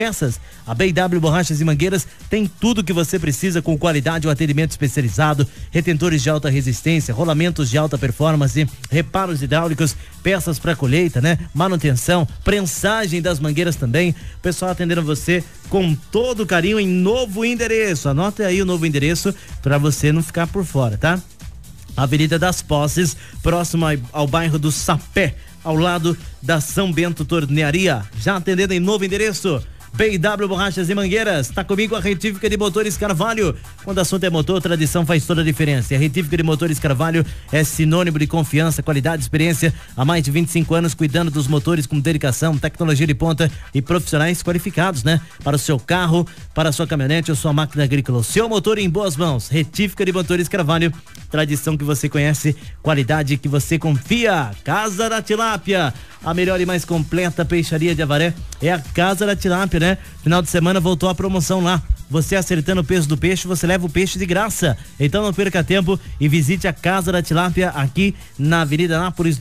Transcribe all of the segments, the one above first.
peças. A B&W Borrachas e Mangueiras tem tudo que você precisa com qualidade, um atendimento especializado, retentores de alta resistência, rolamentos de alta performance, reparos hidráulicos, peças para colheita, né? Manutenção, prensagem das mangueiras também. O pessoal atendendo você com todo carinho em novo endereço. Anota aí o novo endereço para você não ficar por fora, tá? Avenida das Posses, próximo ao bairro do Sapé, ao lado da São Bento Tornearia. Já atendendo em novo endereço. B&W Borrachas e Mangueiras, tá comigo a Retífica de Motores Carvalho. Quando o assunto é motor, tradição faz toda a diferença. E a Retífica de Motores Carvalho é sinônimo de confiança, qualidade e experiência há mais de 25 anos cuidando dos motores com dedicação, tecnologia de ponta e profissionais qualificados, né? Para o seu carro, para a sua caminhonete ou sua máquina agrícola. O seu motor em boas mãos. Retífica de Motores Carvalho, tradição que você conhece, qualidade que você confia. Casa da Tilápia, a melhor e mais completa peixaria de Avaré é a Casa da Tilápia, né? Final de semana voltou a promoção lá. Você acertando o peso do peixe, você leva o peixe de graça. Então não perca tempo e visite a Casa da Tilápia aqui na Avenida Nápoles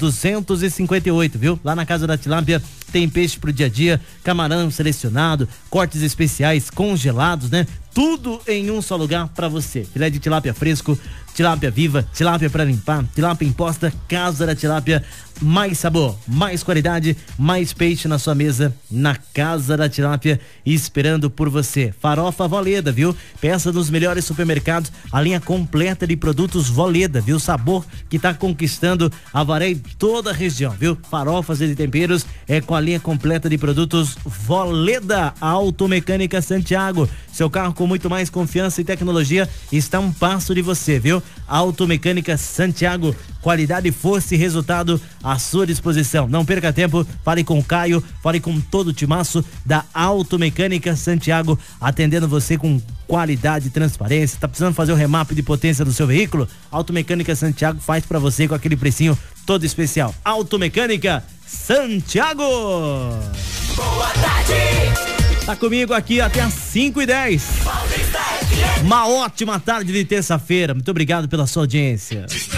258, viu? Lá na Casa da Tilápia tem peixe pro dia a dia, camarão selecionado, cortes especiais, congelados, né? Tudo em um só lugar para você. Filé de tilápia fresco, tilápia viva, tilápia para limpar, tilápia imposta. Casa da Tilápia, mais sabor, mais qualidade, mais peixe na sua mesa, na Casa da Tilápia, esperando por você. Farofa Voleda, viu? Peça dos melhores supermercados, a linha completa de produtos Voleda, viu? Sabor que tá conquistando Avaré e toda a região, viu? Farofas e temperos é com a linha completa de produtos Voleda. Automecânica Santiago, seu carro com muito mais confiança e tecnologia está a um passo de você, viu? Automecânica Santiago, qualidade, força e resultado à sua disposição. Não perca tempo, fale com o Caio, fale com todo o timaço da Automecânica Santiago, atendendo você com qualidade e transparência. Tá precisando fazer o remap de potência do seu veículo? Automecânica Santiago faz pra você com aquele precinho todo especial. Automecânica Santiago. Boa tarde. Tá comigo aqui até às 5h10. Uma ótima tarde de terça-feira. Muito obrigado pela sua audiência.